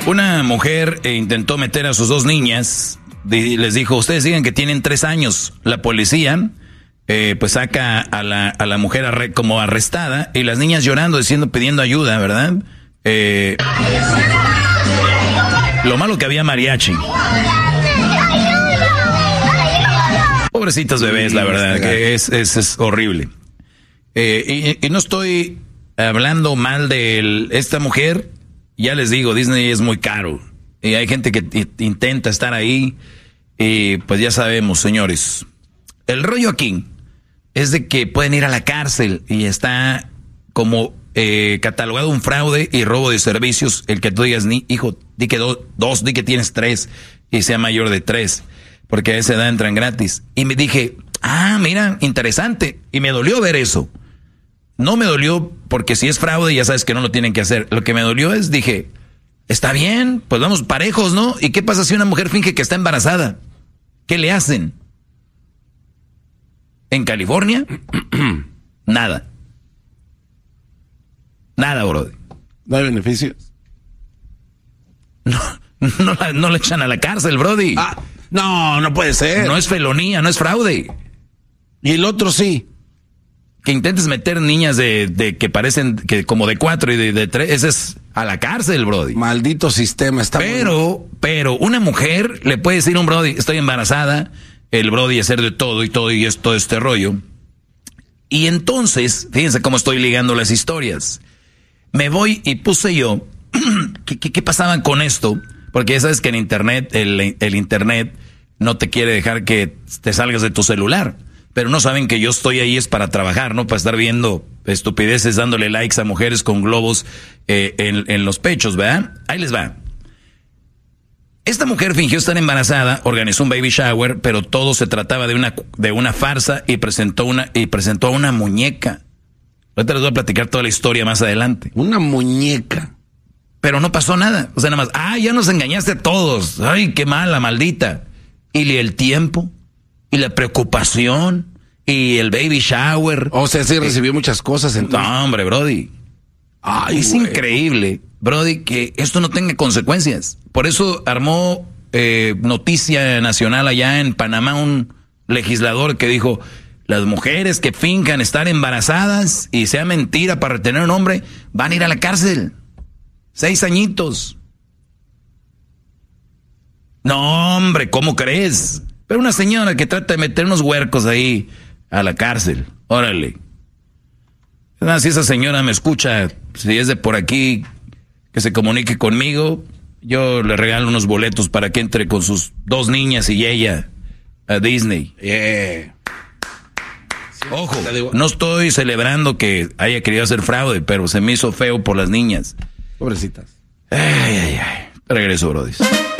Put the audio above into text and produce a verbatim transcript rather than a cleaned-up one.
Una mujer eh, intentó meter a sus dos niñas y les dijo, ustedes digan que tienen tres años. La policía eh, pues saca a la, a la mujer arre, como arrestada y las niñas llorando, diciendo, pidiendo ayuda, ¿verdad? Eh, lo malo que había mariachi. Pobrecitos bebés, la verdad, que es, es, es horrible. Eh, y, y no estoy hablando mal de esta mujer. Ya les digo, Disney es muy caro. Y hay gente que intenta estar ahí. Y pues ya sabemos, señores. El rollo aquí es de que pueden ir a la cárcel. Y está como eh, catalogado un fraude y robo de servicios. El que tú digas, ni, hijo, di que do, dos, di que tienes tres. Y sea mayor de tres. Porque a esa edad entran gratis. Y me dije, ah, mira, interesante. Y me dolió ver eso. No me dolió porque si es fraude ya sabes que no lo tienen que hacer. Lo que me dolió es, dije, está bien, pues vamos parejos, ¿no? ¿Y qué pasa si una mujer finge que está embarazada? ¿Qué le hacen? ¿En California? Nada. Nada, bro. ¿No hay beneficios? No, no, la, no le echan a la cárcel, brody. Ah, no, no puede ser. No es felonía, no es fraude. Y el otro sí. Que intentes meter niñas de, de que parecen que como de cuatro y de, de tres, ese es a la cárcel, brody. Maldito sistema, está Pero, bueno. pero una mujer le puede decir a un brody, estoy embarazada, el brody hacer de todo y todo y es todo este rollo. Y entonces, fíjense cómo estoy ligando las historias. Me voy y puse yo, ¿qué, qué, qué pasaba con esto? Porque ya sabes que en internet, el, el internet no te quiere dejar que te salgas de tu celular. Pero no saben que yo estoy ahí es para trabajar, ¿no? Para estar viendo estupideces, dándole likes a mujeres con globos eh, en, en los pechos, ¿verdad? Ahí les va. Esta mujer fingió estar embarazada, organizó un baby shower, pero todo se trataba de una, de una farsa y presentó una, y presentó a una muñeca. Ahorita les voy a platicar toda la historia más adelante. Una muñeca. Pero no pasó nada. O sea, nada más, ah, ya nos engañaste a todos. Ay, qué mala, maldita. Y el tiempo... Y la preocupación, y el baby shower. O sea, sí recibió eh, muchas cosas. Entonces. No, hombre, brody. Ay, es güey. Increíble, brody, que esto no tenga consecuencias. Por eso armó eh, noticia nacional allá en Panamá un legislador que dijo, las mujeres que finjan estar embarazadas y sea mentira para retener a un hombre, van a ir a la cárcel. Seis añitos. No, hombre, ¿cómo crees? Pero una señora que trata de meter unos huercos ahí a la cárcel, órale. Si esa señora me escucha, si es de por aquí, que se comunique conmigo, yo le regalo unos boletos para que entre con sus dos niñas y ella a Disney. Yeah. Ojo, no estoy celebrando que haya querido hacer fraude, pero se me hizo feo por las niñas. Pobrecitas. Ay, ay, ay. Regreso, brodis.